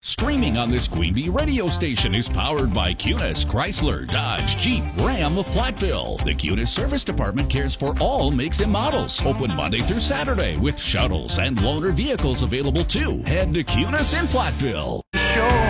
Streaming on this Queen Bee radio station is powered by Cunis, Chrysler, Dodge, Jeep, Ram of Platteville. The Cunis Service Department cares for all makes and models. Open Monday through Saturday with shuttles and loaner vehicles available too. Head to Cunis in Platteville. Show